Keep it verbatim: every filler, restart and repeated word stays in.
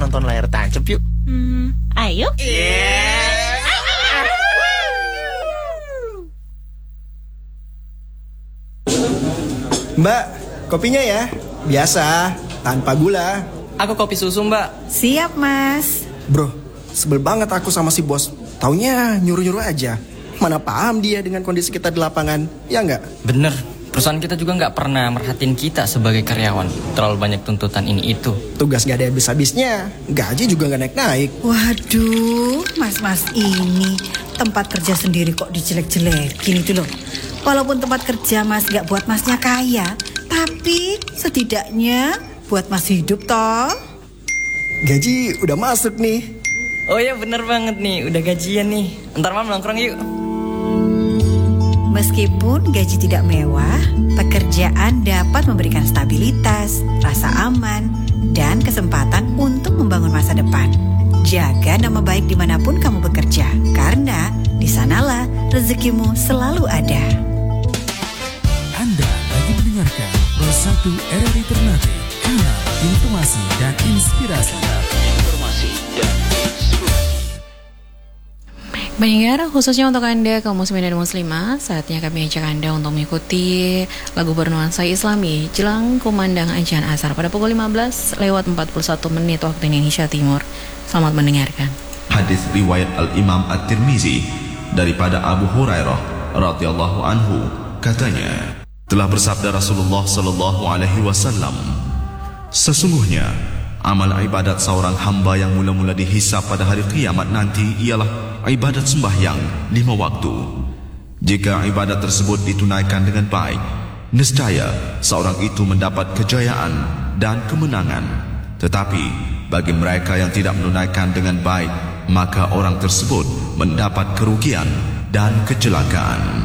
nonton layar tancap yuk. Hmm, ayo. Yeah. Mbak, kopinya ya. Biasa, tanpa gula. Aku kopi susu, Mbak. Siap, Mas. Bro, sebel banget aku sama si bos. Taunya nyuruh-nyuruh aja. Mana paham dia dengan kondisi kita di lapangan, ya nggak? Bener, perusahaan kita juga nggak pernah merhatiin kita sebagai karyawan. Terlalu banyak tuntutan ini itu. Tugas nggak ada habis-habisnya, gaji juga nggak naik-naik. Waduh, mas-mas ini tempat kerja sendiri kok dijelek-jelekin itu loh. Walaupun tempat kerja mas nggak buat masnya kaya, tapi setidaknya buat mas hidup toh. Gaji udah masuk nih. Oh ya bener banget nih, udah gajian nih. Ntar malam nongkrong yuk. Meskipun gaji tidak mewah, pekerjaan dapat memberikan stabilitas, rasa aman, dan kesempatan untuk membangun masa depan. Jaga nama baik dimanapun kamu bekerja, karena di sanalah rezekimu selalu ada. Anda lagi mendengarkan Pro satu R R I Ternate, kanal informasi dan inspirasi. Informasi dan inspirasi. Pendengar, khususnya untuk Anda kaum muslimin dan muslimah, saatnya kami ajak Anda untuk mengikuti lagu bernuansa Islami jelang kumandang azan asar pada pukul lima belas lewat empat puluh satu menit waktu Indonesia Timur. Selamat mendengarkan. Hadis riwayat Al-Imam At-Tirmizi daripada Abu Hurairah radhiyallahu anhu, katanya, telah bersabda Rasulullah sallallahu alaihi wasallam, sesungguhnya amal ibadat seorang hamba yang mula-mula dihisab pada hari kiamat nanti ialah ibadat sembahyang lima waktu. Jika ibadat tersebut ditunaikan dengan baik, niscaya seorang itu mendapat kejayaan dan kemenangan. Tetapi bagi mereka yang tidak menunaikan dengan baik, maka orang tersebut mendapat kerugian dan kecelakaan.